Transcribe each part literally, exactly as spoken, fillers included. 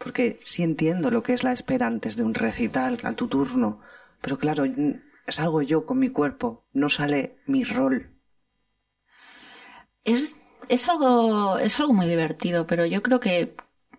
Porque sí entiendo lo que es la espera antes de un recital, a tu turno, pero claro, salgo yo con mi cuerpo, no sale mi rol. Es, es algo, es algo muy divertido, pero yo creo que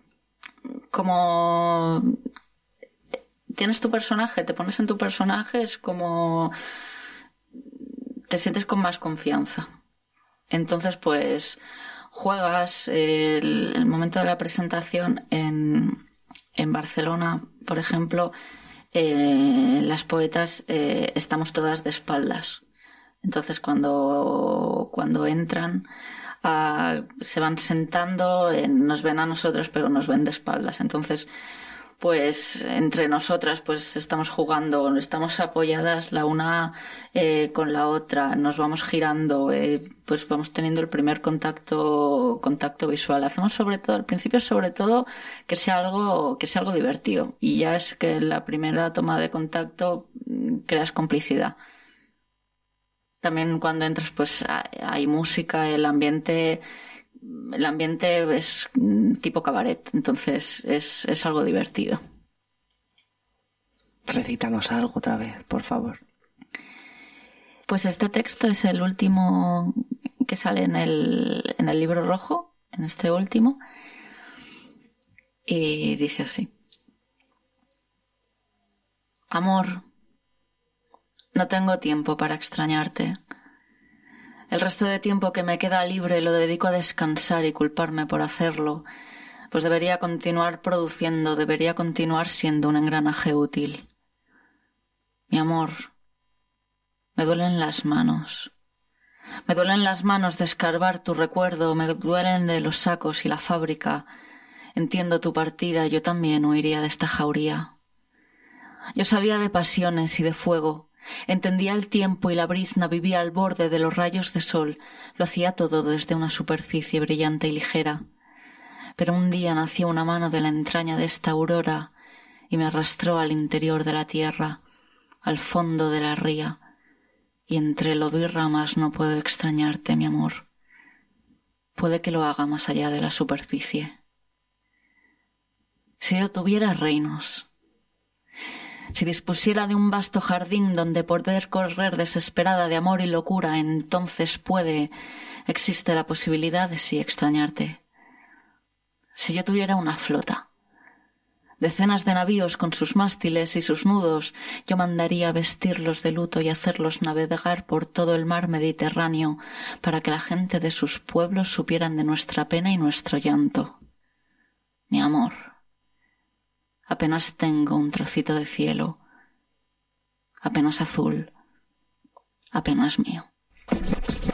como tienes tu personaje, te pones en tu personaje, es como te sientes con más confianza. Entonces, pues, juegas el, el momento de la presentación en, en Barcelona, por ejemplo, eh, las poetas eh, estamos todas de espaldas. Entonces, cuando, cuando entran, uh, se van sentando, eh, nos ven a nosotros, pero nos ven de espaldas. Entonces, pues entre nosotras pues estamos jugando, estamos apoyadas la una eh, con la otra, nos vamos girando, eh, pues vamos teniendo el primer contacto contacto visual. Hacemos sobre todo, al principio sobre todo que sea algo que sea algo divertido, y ya es que la primera toma de contacto creas complicidad. También cuando entras pues hay música, el ambiente el ambiente es tipo cabaret, entonces es, es algo divertido. Recítanos algo otra vez, por favor. Pues este texto es el último que sale en el, en el libro rojo, en este último, y dice así: Amor, no tengo tiempo para extrañarte. El resto de tiempo que me queda libre lo dedico a descansar y culparme por hacerlo, pues debería continuar produciendo, debería continuar siendo un engranaje útil. Mi amor, me duelen las manos. Me duelen las manos de escarbar tu recuerdo, me duelen de los sacos y la fábrica. Entiendo tu partida, yo también huiría de esta jauría. Yo sabía de pasiones y de fuego. Entendía el tiempo y la brizna, vivía al borde de los rayos de sol, lo hacía todo desde una superficie brillante y ligera. Pero un día nació una mano de la entraña de esta aurora y me arrastró al interior de la tierra, al fondo de la ría, y entre lodo y ramas no puedo extrañarte, mi amor. Puede que lo haga más allá de la superficie. Si yo tuviera reinos, si dispusiera de un vasto jardín donde poder correr desesperada de amor y locura, entonces puede, existe la posibilidad de sí extrañarte. Si yo tuviera una flota, decenas de navíos con sus mástiles y sus nudos, yo mandaría vestirlos de luto y hacerlos navegar por todo el mar Mediterráneo para que la gente de sus pueblos supieran de nuestra pena y nuestro llanto. Mi amor, apenas tengo un trocito de cielo, apenas azul, apenas mío.